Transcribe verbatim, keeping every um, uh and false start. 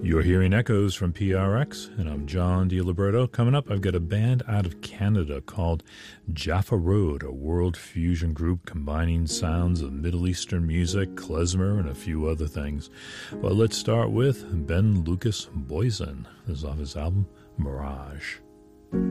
You're hearing Echoes from P R X, and I'm John DiLiberto. Coming up, I've got a band out of Canada called Jaffa Road, a world fusion group combining sounds of Middle Eastern music, klezmer, and a few other things. Well, let's start with Ben Lucas Boysen. This is off his album, Mirage.